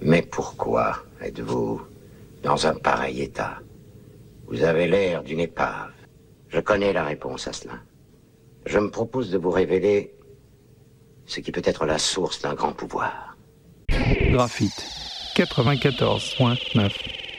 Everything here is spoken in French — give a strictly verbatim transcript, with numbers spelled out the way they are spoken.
Mais pourquoi êtes-vous dans un pareil état? Vous avez l'air d'une épave. Je connais la réponse à cela. Je me propose de vous révéler ce qui peut être la source d'un grand pouvoir. Graphite quatre-vingt-quatorze neuf